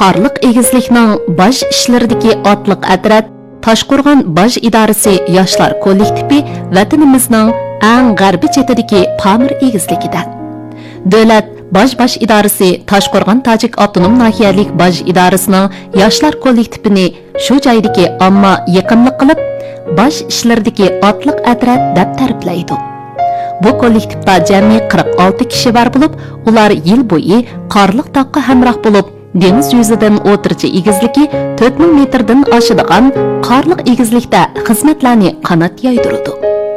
Qarliq egizlikning baj ishlaridagi otliq atrat Toshqo'rg'on baj idorasi yoshlar kollektivi vatanimizning eng g'arbiy chetidagi Pamir egizligida. Davlat baj idorasi Toshqo'rg'on Tojik avtonom nahiyalik baj idorasining yoshlar kollektivini shu joydagi omma yaqinlik qilib, baj ishlaridagi otliq atrat deb ta'riflaydi. Bu kollektivda jami 46 kishi bor bo'lib, ular yil bo'yi Qarliq tog'ga hamroh bo'lib, dengiz yuzidan o'tirchi egizligi 4000 metrdan oshadigan Qarliq egizlikda xizmatlarni qanot yoydirdi.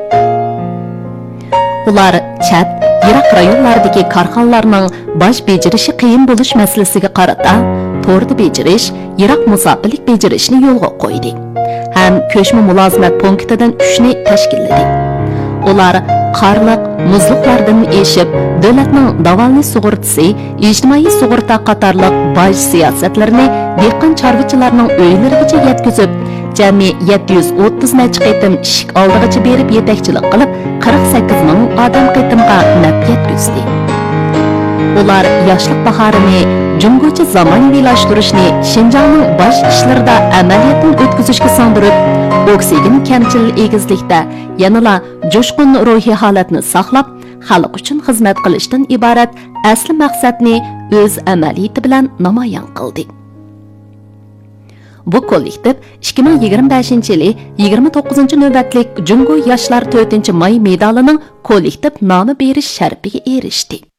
Ular chat, yiroq rayonlardagi korxonalarning baj bejirishi qiyin bo'lish masalasiga qarata to'g'ri bejirish, yiroq musofirlik bejirishni yo'lga qo'ydi. Ham ko'chma mulozimat punktidan 3 ni tashkilladi. Ular Qarliq muzliqlardan eshib, davlatning davolni sug'urtasi, ijtimoiy sug'urta qatorliq baj siyosatlarini dehqon chorvachilarning uylarigacha yetkazib, jami 730 necha qitim ishik oldigacha berib yetakchilik qilib, 48 ming odam qitimga naf yetkazdi. Ular yoshlik bahorini Jungocha zamonaviylashtırishni Shinjongning baj ishlarida amaliyotdan o'tkazishga so'ndirib, oksigen kamchil egizlikda yanala jo'shqin ruhiy holatni saqlab, xalq uchun xizmat qilishdan iborat asli maqsadni o'z amaliyati bilan namoyon qildi. Bu kollektiv 2025-yili 29-navbatlik Jungo yoshlar 4-may medalining kollektiv nomi berish sharafiga erishdi.